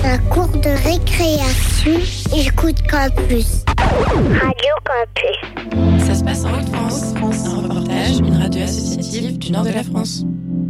la cour de récréation, j'écoute Campus. Radio Campus. Ça se passe en Haute-France. Un reportage, une radio associative du nord de la France.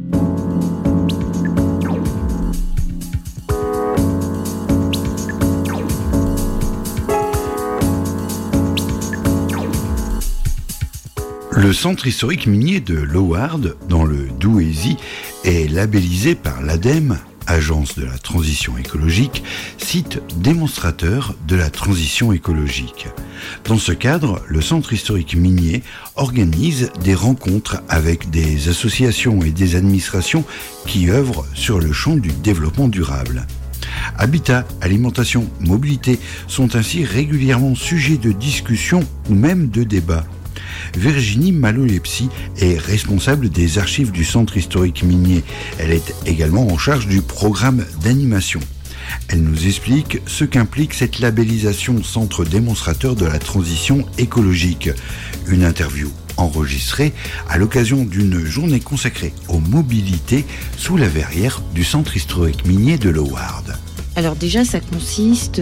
Le centre historique minier de Loward, dans le Douaisis, est labellisé par l'ADEME, Agence de la transition écologique, site démonstrateur de la transition écologique. Dans ce cadre, le centre historique minier organise des rencontres avec des associations et des administrations qui œuvrent sur le champ du développement durable. Habitat, alimentation, mobilité sont ainsi régulièrement sujets de discussion ou même de débat. Virginie Malolepsi est responsable des archives du centre historique minier. Elle est également en charge du programme d'animation. Elle nous explique ce qu'implique cette labellisation centre démonstrateur de la transition écologique. Une interview enregistrée à l'occasion d'une journée consacrée aux mobilités sous la verrière du centre historique minier de Loward. Alors déjà, ça consiste,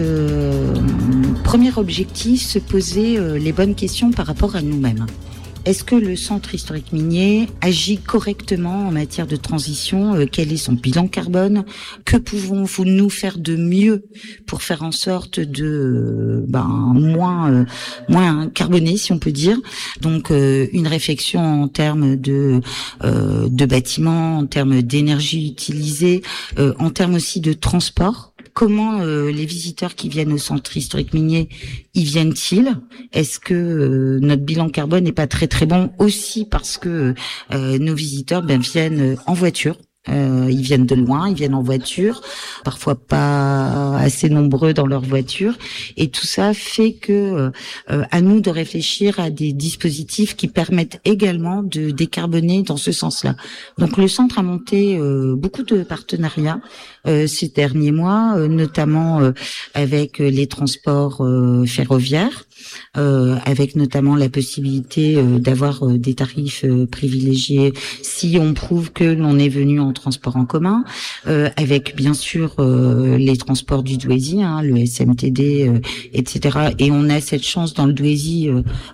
premier objectif, se poser les bonnes questions par rapport à nous-mêmes. Est-ce que le centre historique minier agit correctement en matière de transition ? Quel est son bilan carbone ? Que pouvons-nous faire de mieux pour faire en sorte de moins carboné, si on peut dire ? Donc une réflexion en termes de bâtiments, en termes d'énergie utilisée, en termes aussi de transport. Comment les visiteurs qui viennent au centre historique minier, y viennent-ils ? Est-ce que notre bilan carbone n'est pas très très bon aussi parce que nos visiteurs viennent en voiture ? Ils viennent de loin, ils viennent en voiture, parfois pas assez nombreux dans leur voiture, et tout ça fait que à nous de réfléchir à des dispositifs qui permettent également de décarboner dans ce sens-là. Donc le centre a monté beaucoup de partenariats ces derniers mois, notamment avec les transports ferroviaires, avec notamment la possibilité d'avoir des tarifs privilégiés si on prouve que l'on est venu en transport en commun, avec bien sûr les transports du Douaisis, le SMTD, etc. Et on a cette chance dans le Douaisis,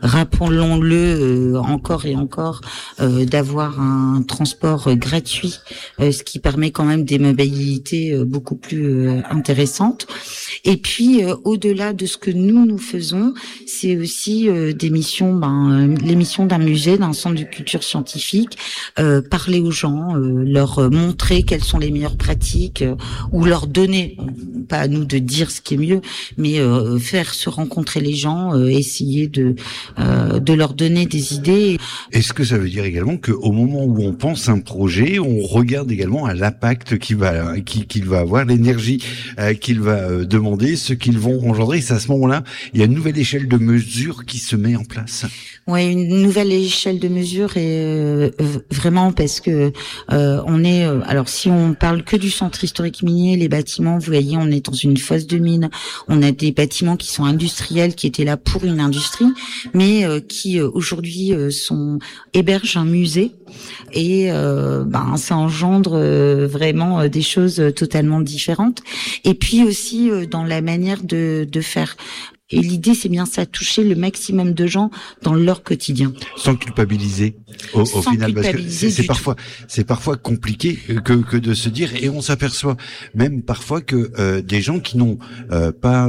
rappelons-le encore et encore, d'avoir un transport gratuit, ce qui permet quand même des mobilités beaucoup plus intéressantes. Et puis au-delà de ce que nous faisons, c'est aussi des missions, les missions d'un musée, d'un centre de culture scientifique, parler aux gens, leur montrer quelles sont les meilleures pratiques, ou leur donner, pas à nous de dire ce qui est mieux, mais faire se rencontrer les gens, essayer de leur donner des idées. Est-ce que ça veut dire également qu'au moment où on pense un projet, on regarde également à l'impact qu'il va avoir, l'énergie qu'il va demander, ce qu'ils vont engendrer? C'est à ce moment-là, il y a une nouvelle échelle de mesure qui se met en place. Ouais, une nouvelle échelle de mesure, et vraiment parce que on est alors si on parle que du centre historique minier, les bâtiments, vous voyez, on est dans une fosse de mine. On a des bâtiments qui sont industriels, qui étaient là pour une industrie, mais qui aujourd'hui hébergent un musée, et ça engendre vraiment des choses totalement différentes. Et puis aussi dans la manière de faire. Et l'idée, c'est bien ça, toucher le maximum de gens dans leur quotidien. Sans culpabiliser, au final, parce que c'est parfois compliqué que de se dire, et on s'aperçoit même parfois que des gens qui n'ont pas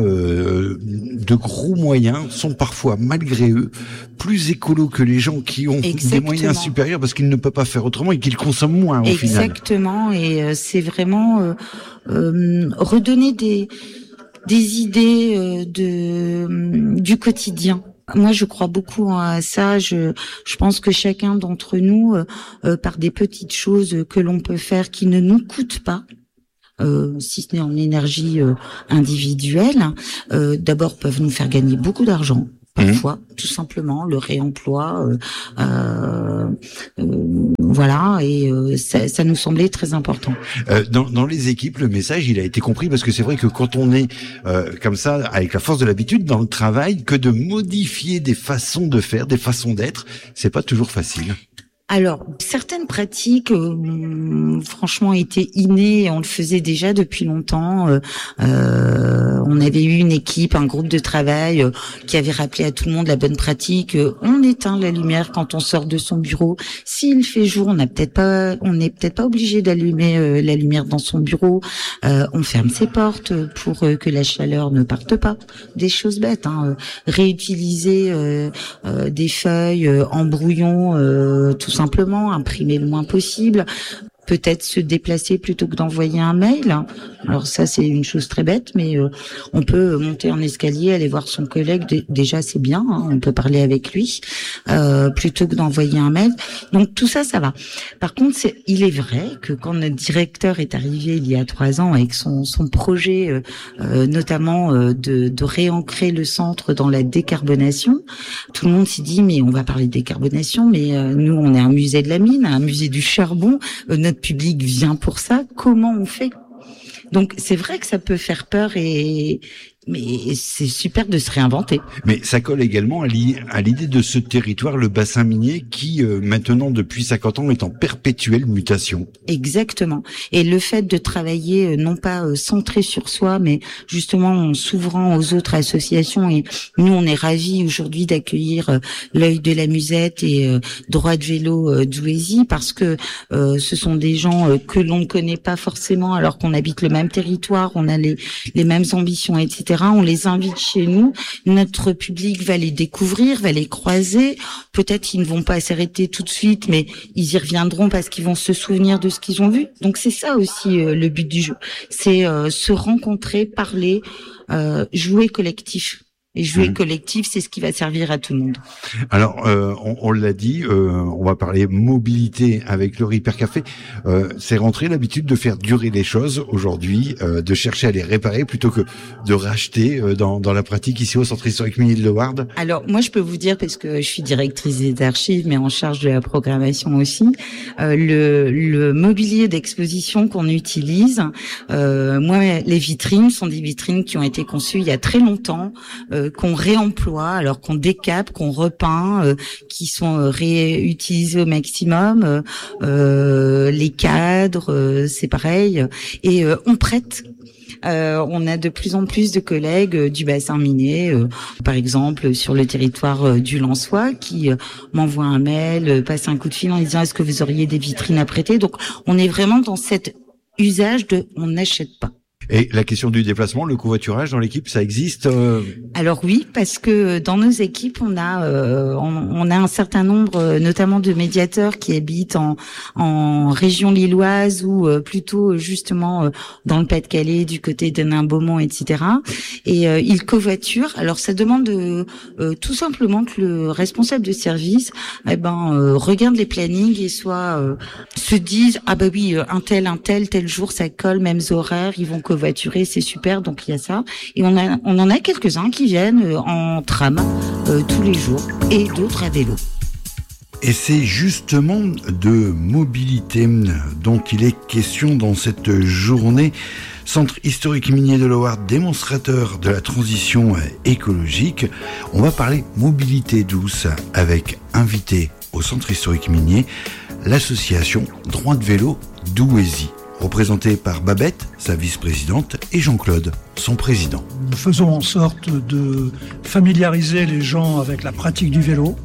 de gros moyens sont parfois, malgré eux, plus écolos que les gens qui ont des moyens supérieurs parce qu'ils ne peuvent pas faire autrement et qu'ils consomment moins au final. Exactement, et c'est vraiment redonner des idées du quotidien. Moi, je crois beaucoup à ça. Je pense que chacun d'entre nous, par des petites choses que l'on peut faire qui ne nous coûtent pas, si ce n'est en énergie individuelle, d'abord peuvent nous faire gagner beaucoup d'argent. Parfois, tout simplement, le réemploi, voilà, et ça nous semblait très important. Dans les équipes, le message, il a été compris, parce que c'est vrai que quand on est comme ça, avec la force de l'habitude dans le travail, que de modifier des façons de faire, des façons d'être, c'est pas toujours facile. Alors, certaines pratiques, franchement, étaient innées. On le faisait déjà depuis longtemps. On avait eu une équipe, un groupe de travail qui avait rappelé à tout le monde la bonne pratique. On éteint la lumière quand on sort de son bureau. S'il fait jour, on n'est peut-être pas obligé d'allumer la lumière dans son bureau. On ferme ses portes pour que la chaleur ne parte pas. Des choses bêtes. Réutiliser des feuilles en brouillon, tout simplement, imprimer le moins possible. Peut-être se déplacer plutôt que d'envoyer un mail. Alors ça, c'est une chose très bête, mais on peut monter en escalier, aller voir son collègue. Déjà, c'est bien, on peut parler avec lui, plutôt que d'envoyer un mail. Donc tout ça, ça va. Par contre, il est vrai que quand notre directeur est arrivé il y a 3 ans avec son projet, notamment de réancrer le centre dans la décarbonation, tout le monde s'est dit, mais on va parler de décarbonation, mais nous, on est un musée de la mine, un musée du charbon, notre public vient pour ça, comment on fait? Donc c'est vrai que ça peut faire peur, mais c'est super de se réinventer. Mais ça colle également à l'idée de ce territoire, le bassin minier, qui maintenant depuis 50 ans est en perpétuelle mutation. Exactement. Et le fait de travailler non pas centré sur soi, mais justement en s'ouvrant aux autres associations. Et nous, on est ravis aujourd'hui d'accueillir l'œil de la Musette et Droit de vélo Douaisis, parce que ce sont des gens que l'on ne connaît pas forcément, alors qu'on habite le même territoire, on a les mêmes ambitions, etc. On les invite chez nous, notre public va les découvrir, va les croiser. Peut-être qu'ils ne vont pas s'arrêter tout de suite, mais ils y reviendront parce qu'ils vont se souvenir de ce qu'ils ont vu. Donc c'est ça aussi le but du jeu, c'est se rencontrer, parler, jouer collectif. Et jouer collectif, c'est ce qui va servir à tout le monde. Alors, on l'a dit, on va parler mobilité avec le Repair Café. C'est rentré l'habitude de faire durer les choses aujourd'hui, de chercher à les réparer plutôt que de racheter dans la pratique ici au Centre historique minier de Lowarde. Alors, moi, je peux vous dire, parce que je suis directrice des archives, mais en charge de la programmation aussi, le mobilier d'exposition qu'on utilise, moi, les vitrines sont des vitrines qui ont été conçues il y a très longtemps, qu'on réemploie, alors qu'on décape, qu'on repeint, qui sont réutilisés au maximum. Les cadres, c'est pareil. Et on prête. On a de plus en plus de collègues du bassin minier, par exemple sur le territoire du Lensois, qui m'envoient un mail, passent un coup de fil en disant est-ce que vous auriez des vitrines à prêter. Donc on est vraiment dans cet usage de on n'achète pas. Et la question du déplacement, le covoiturage dans l'équipe, ça existe Alors oui, parce que dans nos équipes, on a un certain nombre, notamment de médiateurs qui habitent en région lilloise ou plutôt justement dans le Pas-de-Calais, du côté de Nain-Beaumont, etc. Et ils covoiturent. Alors ça demande tout simplement que le responsable de service, regarde les plannings et soit se dise ah bah oui, un tel jour ça colle, mêmes horaires, ils vont covoiturer, c'est super, donc il y a ça. Et on en a quelques-uns qui viennent en tram tous les jours et d'autres à vélo. Et c'est justement de mobilité dont il est question dans cette journée. Centre historique minier de Lowarde, démonstrateur de la transition écologique. On va parler mobilité douce avec invité au Centre historique minier l'association Droit de vélo Douaisis, représentée par Babette, sa vice-présidente, et Jean-Claude, son président. Nous faisons en sorte de familiariser les gens avec la pratique du vélo.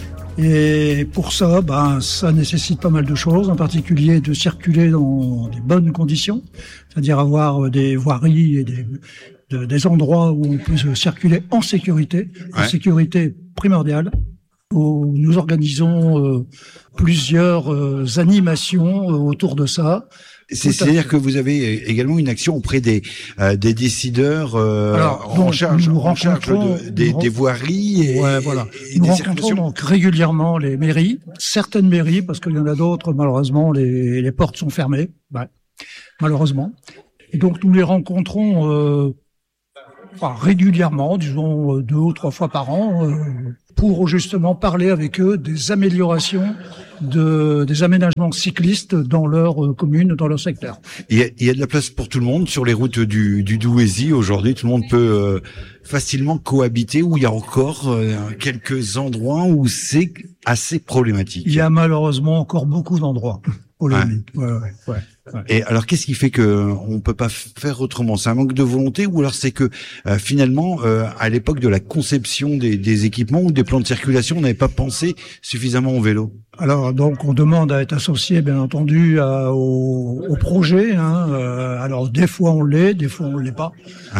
Et pour ça, ça nécessite pas mal de choses, en particulier de circuler dans des bonnes conditions, c'est-à-dire avoir des voiries et des endroits où on peut circuler en sécurité, en sécurité primordiale. Où nous organisons plusieurs animations autour de ça. C'est-à-dire que vous avez également une action auprès des décideurs en charge des voiries et, et nous des rencontrons donc régulièrement les mairies, certaines mairies, parce qu'il y en a d'autres, malheureusement, les portes sont fermées, malheureusement. Et donc nous les rencontrons régulièrement, disons 2 ou 3 fois par an, pour justement parler avec eux des améliorations des aménagements cyclistes dans leur commune, dans leur secteur. Il y a de la place pour tout le monde sur les routes du Douaisis. Aujourd'hui, tout le monde peut facilement cohabiter, où il y a encore quelques endroits où c'est assez problématique. Il y a malheureusement encore beaucoup d'endroits polémiques. Ouais. Et alors, qu'est-ce qui fait que on peut pas faire autrement? C'est un manque de volonté, ou alors c'est que finalement, à l'époque de la conception des équipements ou des plans de circulation, on n'avait pas pensé suffisamment au vélo? Alors donc on demande à être associé bien entendu au projet. Alors des fois on l'est, des fois on l'est pas.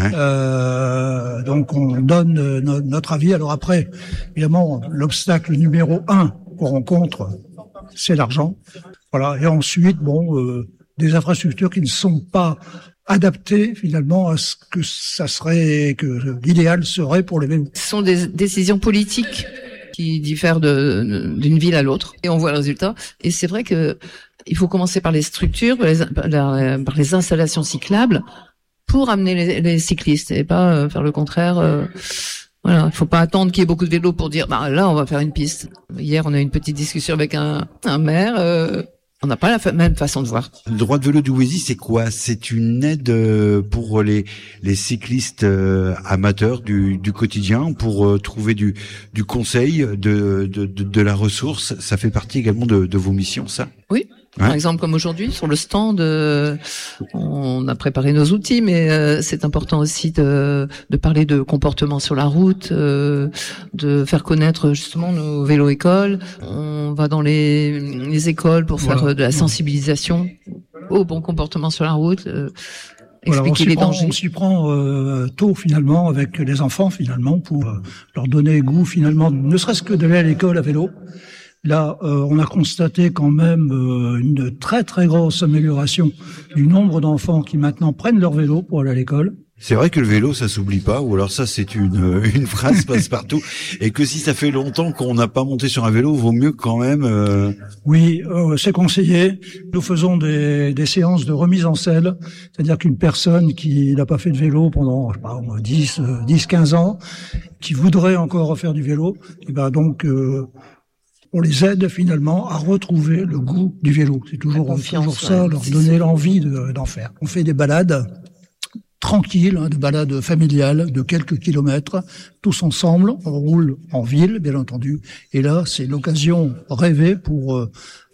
Ouais. Donc on donne notre avis. Alors après, évidemment, l'obstacle numéro 1 qu'on rencontre, c'est l'argent. Voilà. Et ensuite, des infrastructures qui ne sont pas adaptées finalement à ce que l'idéal serait pour les vélos. Ce sont des décisions politiques qui diffèrent d'une ville à l'autre, et on voit le résultat. Et c'est vrai que il faut commencer par les structures, par les installations cyclables, pour amener les cyclistes, et pas faire le contraire. Voilà, il faut pas attendre qu'il y ait beaucoup de vélos pour dire là on va faire une piste. Hier on a eu une petite discussion avec un maire. On n'a pas la même façon de voir. Le droit de vélo du Douaisis, c'est quoi? C'est une aide pour les cyclistes amateurs du quotidien, pour trouver du conseil, de la ressource. Ça fait partie également de vos missions, ça? Oui. Par exemple, comme aujourd'hui, sur le stand, on a préparé nos outils, mais c'est important aussi de parler de comportement sur la route, de faire connaître justement nos vélos-écoles. On va dans les écoles pour faire de la sensibilisation au bon comportement sur la route. Expliquer les dangers. On s'y prend tôt finalement avec les enfants finalement pour leur donner goût finalement, ne serait-ce que d'aller à l'école à vélo. Là, on a constaté quand même une très très grosse amélioration du nombre d'enfants qui maintenant prennent leur vélo pour aller à l'école. C'est vrai que le vélo, ça s'oublie pas, ou alors ça c'est une phrase passe-partout, et que si ça fait longtemps qu'on n'a pas monté sur un vélo, vaut mieux quand même... Oui, c'est conseillé. Nous faisons des séances de remise en selle, c'est-à-dire qu'une personne qui n'a pas fait de vélo pendant 10-15 ans, qui voudrait encore refaire du vélo, et ben donc... on les aide finalement à retrouver le goût du vélo. C'est toujours ça, leur donner l'envie d'en faire. On fait des balades tranquilles, des balades familiales de quelques kilomètres, tous ensemble. On roule en ville, bien entendu. Et là, c'est l'occasion rêvée pour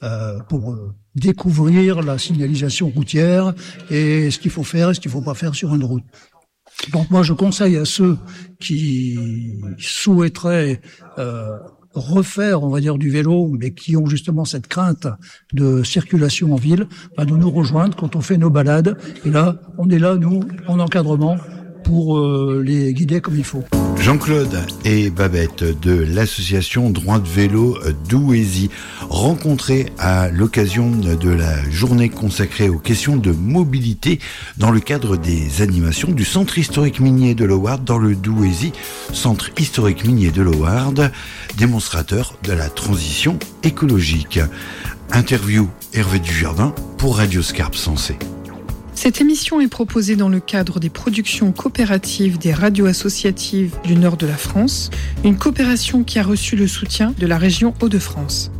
découvrir la signalisation routière et ce qu'il faut faire et ce qu'il faut pas faire sur une route. Donc moi, je conseille à ceux qui souhaiteraient refaire, on va dire, du vélo, mais qui ont justement cette crainte de circulation en ville, de nous rejoindre quand on fait nos balades. Et là, on est là, nous, en encadrement, pour les guider comme il faut. Jean-Claude et Babette de l'association Droit de Vélo Douaisis, rencontrés à l'occasion de la journée consacrée aux questions de mobilité dans le cadre des animations du Centre historique minier de Loward dans le Douaisis. Centre historique minier de Loward, démonstrateur de la transition écologique. Interview Hervé Dujardin pour Radio Scarpe Sensée. Cette émission est proposée dans le cadre des productions coopératives des radios associatives du nord de la France, une coopération qui a reçu le soutien de la région Hauts-de-France.